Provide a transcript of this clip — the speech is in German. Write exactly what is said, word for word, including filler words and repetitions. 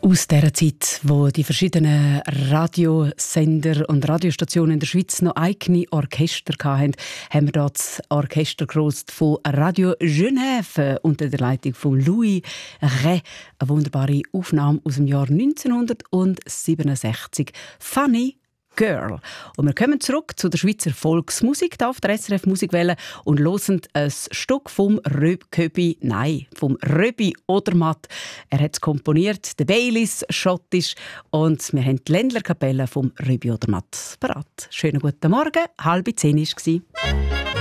Aus der Zeit, wo die verschiedenen Radiosender und Radiostationen in der Schweiz noch eigene Orchester hatten, haben wir dort das Orchester gegrüßt von Radio Genève unter der Leitung von Louis Rey. Eine wunderbare Aufnahme aus dem Jahr neunzehnhundertsiebenundsechzig. Funny Girl. Und wir kommen zurück zu der Schweizer Volksmusik hier auf der S R F Musikwelle und hören ein Stück vom Röbi, nein, vom Röbi Odermatt. Er hat es komponiert, der Baileys, schottisch, und wir haben die Ländlerkapelle vom Röbi Odermatt parat. Schönen guten Morgen, halb zehn war es.